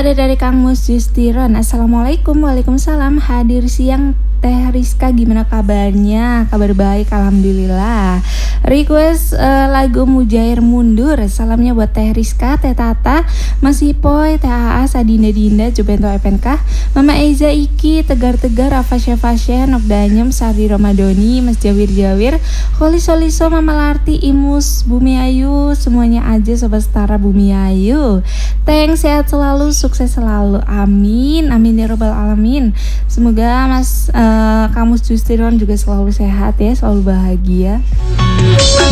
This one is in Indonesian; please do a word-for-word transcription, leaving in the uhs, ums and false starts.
ada dari Kang Mus Justiron. Assalamualaikum, waalaikumsalam. Hadir siang Teh Rizka, gimana kabarnya? Kabar baik, alhamdulillah. Request uh, lagu Mujair Mundur. Salamnya buat Teh Rizka, Teh Tata, Mas Ipoy, Teh A A, Sadinda Dinda, Jubento F N K, Mama Eza Iki, Tegar Tegar, Afasya Fasya, Nokdanyem, Sardi Ramadoni, Mas Jawir Jawir, Holi Soliso, Mama Larti, Imus, Bumi Ayu, semuanya aja Sobat Setara Bumi Ayu. Thanks, sehat selalu, sukses selalu, amin, amin ya robbal alamin. Semoga Mas uh, Kamus Justiron juga selalu sehat ya, selalu bahagia.